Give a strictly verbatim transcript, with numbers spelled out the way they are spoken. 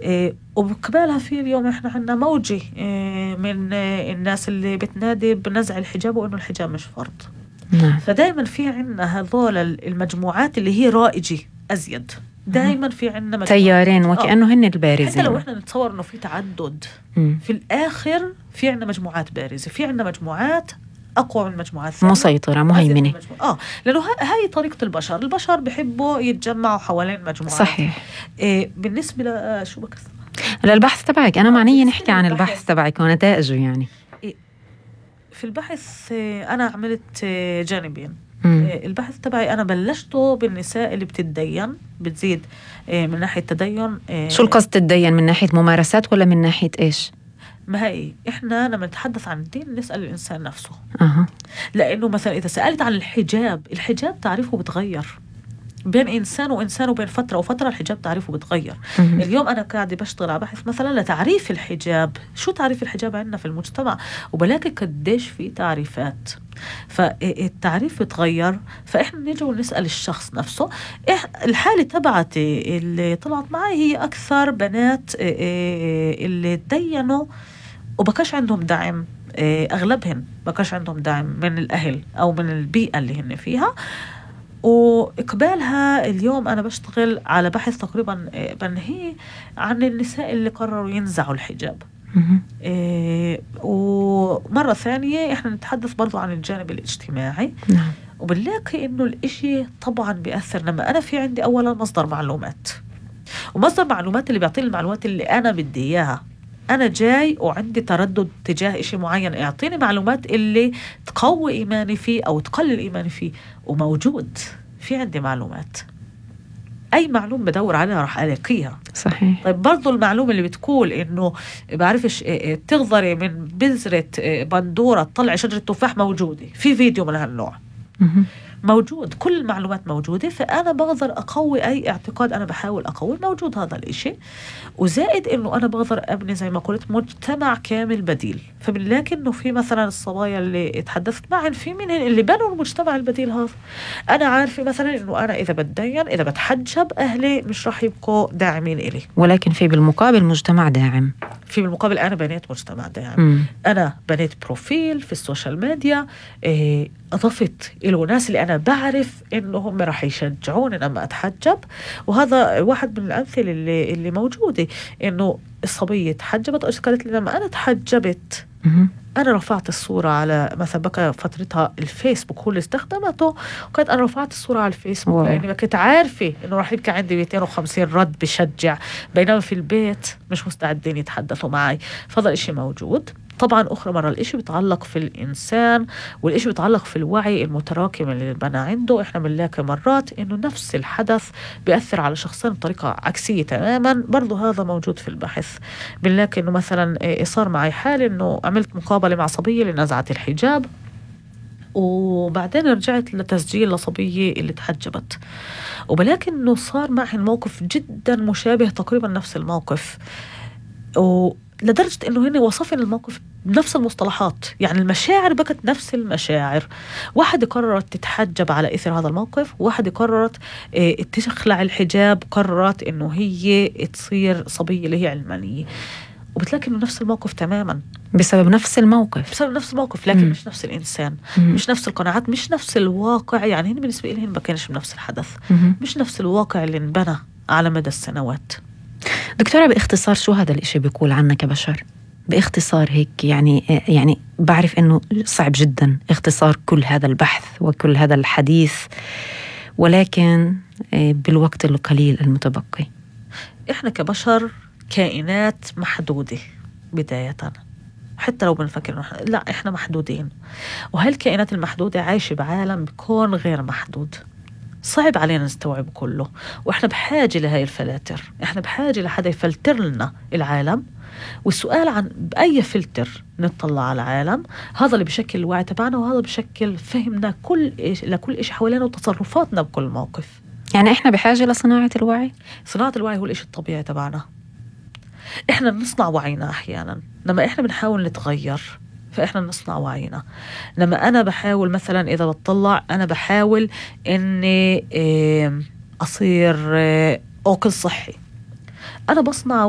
إيه وبقبالها في اليوم إحنا عنا موجة إيه من إيه الناس اللي بتنادي بنزع الحجاب وإنه الحجاب مش فرض. نعم. فدايما في عنا هذول المجموعات اللي هي رائجة أزيد، دائما في عنا تيارين وكأنه هن البارزين. حتى لو إحنا نتصور إنه في تعدد مم. في الآخر في عنا مجموعات بارزة، في عنا مجموعات أقوى من مجموعات ثانية مسيطرة مهيمنة. آه لأنه هاي طريقة البشر، البشر بيحبوا يتجمعوا حوالين مجموعات. صحيح. إيه بالنسبة ل شو بك للبحث تبعك أنا معنية نحكي عن البحث تبعك ونتائجه. يعني إيه في البحث إيه أنا عملت إيه جانبين. إيه البحث تبعي أنا بلشته بالنساء اللي بتتدين بتزيد إيه من ناحية تدين. إيه شو القصد تدين؟ من ناحية ممارسات ولا من ناحية إيش؟ ما هي إحنا لما نتحدث عن الدين نسأل الإنسان نفسه. أه. لأنه مثلا إذا سألت عن الحجاب، الحجاب تعريفه بتغير بين إنسان وإنسان وبين فترة وفترة، الحجاب تعريفه بتغير. مم. اليوم أنا قاعدة بشتغل على بحث مثلا لتعريف الحجاب، شو تعريف الحجاب عندنا في المجتمع، وبلاقي قديش في تعريفات، فالتعريف بتغير. فإحنا نيجي ونسأل الشخص نفسه. الحالة تبعتي اللي طلعت معي هي أكثر بنات اللي تدينوا وبكاش عندهم دعم، أغلبهن بكاش عندهم دعم من الأهل أو من البيئة اللي هن فيها. وإقبالها اليوم أنا بشتغل على بحث تقريبا بنهي عن النساء اللي قرروا ينزعوا الحجاب. إيه ومرة ثانية إحنا نتحدث برضو عن الجانب الاجتماعي. نعم. وبنلاقي إنه الإشي طبعا بيأثر لما أنا في عندي أولا مصدر معلومات، ومصدر معلومات اللي بيعطيني المعلومات اللي أنا بدي إياها. أنا جاي وعندي تردد تجاه إشي معين، اعطيني معلومات اللي تقوي إيماني فيه أو تقلل إيماني فيه، وموجود في عندي معلومات. أي معلومة بدور عليها رح ألاقيها. صحيح. طيب برضو المعلومة اللي بتقول إنه بعرفش تغذري من بذرة بندورة تطلع شجرة تفاح موجودة، في فيديو من هالنوع موجود، كل المعلومات موجودة. فأنا بقدر أقوي أي اعتقاد أنا بحاول أقوي، موجود هذا الإشي. وزائد إنه أنا بقدر أبني زي ما قلت مجتمع كامل بديل. فبنلاقي إنه في مثلا الصبايا اللي اتحدثت معهم في منهن اللي بنوا المجتمع البديل هذا. أنا عارفة مثلا إنه أنا إذا بتدين إذا بتحجب أهلي مش راح يبقوا داعمين إلي، ولكن في بالمقابل مجتمع داعم. في بالمقابل أنا بنيت مجتمع داعم. م. أنا بنيت بروفيل في السوشيال ميديا، إيه أضفت إلى ناس اللي أنا بعرف إنه هم راح يشجعوني لما أتحجب. وهذا واحد من الأمثلة اللي, اللي موجودة، إنه الصبية تحجبت وقالت لي لما أنا تحجبت م- أنا رفعت الصورة على مثلا بقى فترتها الفيسبوك هو اللي استخدمته، وكانت أنا رفعت الصورة على الفيسبوك واو. لأني ما كنت عارفة إنه راح يبقى عندي مئتين وخمسين رد بشجع، بينما في البيت مش مستعدين يتحدثوا معي. فهذا الإشي موجود. طبعا أخرى مرة الإشي بيتعلق في الإنسان، والإشي بيتعلق في الوعي المتراكم اللي البنى عنده. إحنا بنلاقي مرات إنه نفس الحدث بيأثر على شخصين بطريقة عكسية تماما. برضو هذا موجود في البحث. بنلاقي إنه مثلا صار معي حال إنه عملت مقابلة مع صبية لنزعت الحجاب، وبعدين رجعت لتسجيل لصبية اللي تحجبت، وبلاقي إنه صار معي الموقف جدا مشابه، تقريبا نفس الموقف، و لدرجة إنه هنا وصفنا الموقف بنفس المصطلحات. يعني المشاعر بقت نفس المشاعر. واحدة قررت تتحجب على إثر هذا الموقف، واحدة قررت اه تخلع الحجاب، قررت إنه هي تصير صبية اللي هي علمانية. وبتلاقي إنه نفس الموقف تماما بسبب نفس الموقف بسبب نفس الموقف لكن م. مش نفس الإنسان، م. مش نفس القناعات، مش نفس الواقع. يعني هنا بالنسبة لي ما كانش بنفس الحدث، م. مش نفس الواقع اللي انبنى على مدى السنوات. دكتورة بإختصار شو هذا الإشي بيقول عنا كبشر؟ باختصار هيك يعني يعني بعرف إنه صعب جدا اختصار كل هذا البحث وكل هذا الحديث، ولكن بالوقت القليل المتبقي إحنا كبشر كائنات محدودة بداية، حتى لو بنفكر لا إحنا محدودين، وهالكائنات المحدودة عايشة بعالم بكون غير محدود. صعب علينا نستوعب كله، وإحنا بحاجة لهاي الفلاتر. إحنا بحاجة لحدا يفلتر لنا العالم. والسؤال عن بأي فلتر نطلع على العالم، هذا اللي بشكل الوعي تبعنا، وهذا بشكل فهمنا كل إيش لكل إيش حوالينا وتصرفاتنا بكل موقف. يعني إحنا بحاجة لصناعة الوعي. صناعة الوعي هو الإشي الطبيعي تبعنا. إحنا بنصنع وعينا أحيانا لما إحنا بنحاول نتغير، فإحنا نصنع وعينا. لما أنا بحاول مثلا إذا بتطلع أنا بحاول إني أصير أكل صحي، أنا بصنع